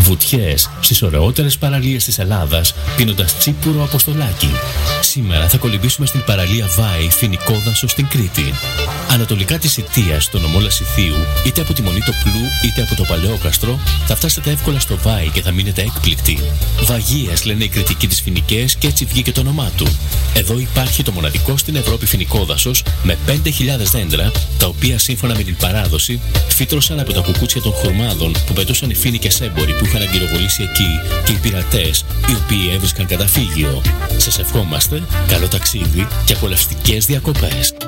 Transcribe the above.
Βουτιές στις ωραιότερες παραλίες της Ελλάδας, πίνοντας τσίπουρο Αποστολάκι. Σήμερα θα κολυμπήσουμε στην παραλία Βάη, Φοινικό Δάσος στην Κρήτη. Ανατολικά της Ιττίας, στο νομό Λασιθίου, είτε από τη Μονή Τοπλού είτε από το Παλαιόκαστρο, θα φτάσετε εύκολα στο Βάη και θα μείνετε έκπληκτοι. Βαγίας λένε οι κριτικοί της Φοινικές και έτσι βγήκε το όνομά του. Εδώ υπάρχει το μοναδικό στην Ευρώπη φοινικό δάσος με 5.000 δέντρα, τα οποία σύμφωνα με την παράδοση φύτρωσαν από τα κουκούτσια των χορμάδων που πετούσαν οι φοίνικες έμποροι που είχαν αγκυροβολήσει εκεί και οι πειρατές οι οποίοι έβρισκαν καταφύγιο. Σας ευχόμαστε καλό ταξίδι και απολαυστικές διακοπές.